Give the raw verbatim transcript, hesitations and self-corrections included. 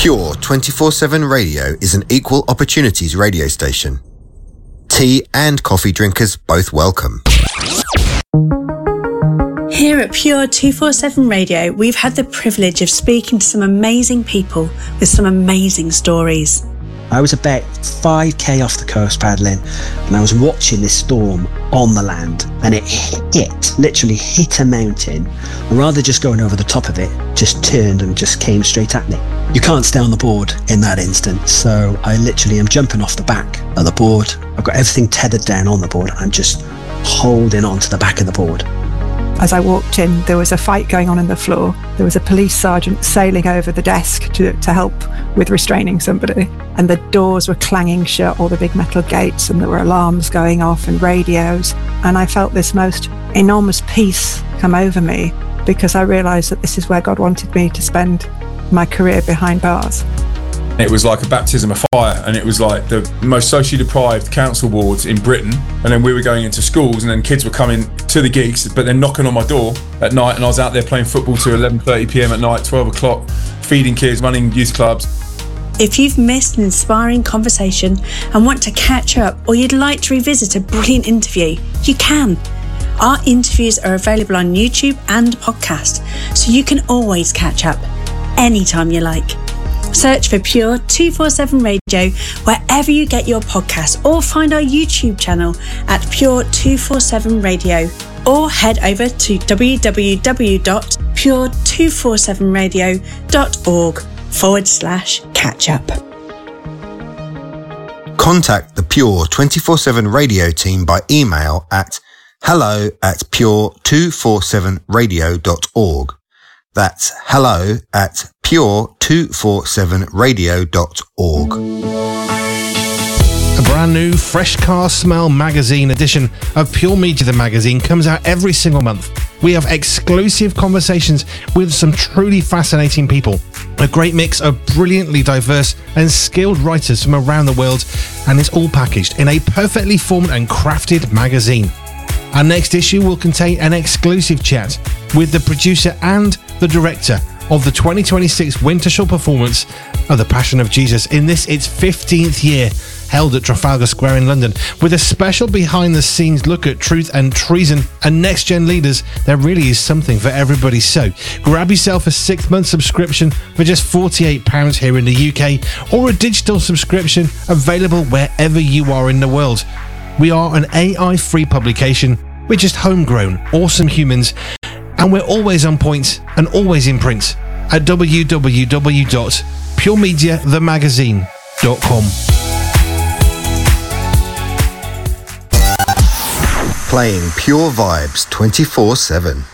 Pure twenty-four seven Radio is an equal opportunities radio station. Tea and coffee drinkers both welcome. Here at Pure two forty-seven Radio, we've had the privilege of speaking to some amazing people with some amazing stories. I was about five K off the coast paddling, and I was watching this storm on the land, and it hit, literally hit a mountain, and rather than just going over the top of it, just turned and just came straight at me. You can't stay on the board in that instant, so I literally am jumping off the back of the board. I've got everything tethered down on the board, and I'm just holding on to the back of the board. As I walked in, there was a fight going on on the floor. There was a police sergeant sailing over the desk to, to help with restraining somebody. And the doors were clanging shut, all the big metal gates, and there were alarms going off and radios. And I felt this most enormous peace come over me because I realised that this is where God wanted me to spend my career behind bars. It was like a baptism of fire, and it was like the most socially deprived council wards in Britain. And then we were going into schools, and then kids were coming to the gigs, but then knocking on my door at night, and I was out there playing football till eleven thirty p m at night, twelve o'clock, feeding kids, running youth clubs. If you've missed an inspiring conversation and want to catch up, or you'd like to revisit a brilliant interview, you can. Our interviews are available on YouTube and podcast, so you can always catch up anytime you like. Search for Pure two forty-seven Radio wherever you get your podcasts, or find our YouTube channel at Pure two forty-seven Radio, or head over to w w w dot pure two forty-seven radio dot org forward slash catch up. Contact the Pure twenty-four seven Radio team by email at hello at pure two forty-seven radio dot org. That's hello at pure two forty-seven radio dot org. A brand new Fresh Car Smell magazine edition of Pure Media the Magazine comes out every single month. We have exclusive conversations with some truly fascinating people. A great mix of brilliantly diverse and skilled writers from around the world, and it's all packaged in a perfectly formed and crafted magazine. Our next issue will contain an exclusive chat with the producer and the director of the twenty twenty-six Winter Show performance of The Passion of Jesus in this its fifteenth year, held at Trafalgar Square in London, with a special behind-the-scenes look at truth and treason and next-gen leaders. There really is something for everybody, so grab yourself a six-month subscription for just forty-eight pounds here in the U K, or a digital subscription available wherever you are in the world. We are an A I-free publication. We're just homegrown, awesome humans, and we're always on point and always in print at w w w dot pure media the magazine dot com. Playing pure vibes twenty-four seven.